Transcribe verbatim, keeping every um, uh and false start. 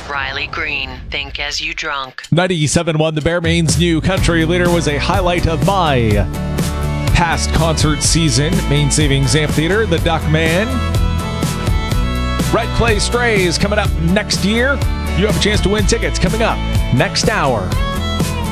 Riley Green, Think As You Drunk. ninety-seven point one, the Bear Main's new country leader, was a highlight of my past concert season. Main Savings Amphitheater, the Duckman. Red Clay Strays coming up next year. You have a chance to win tickets coming up next hour.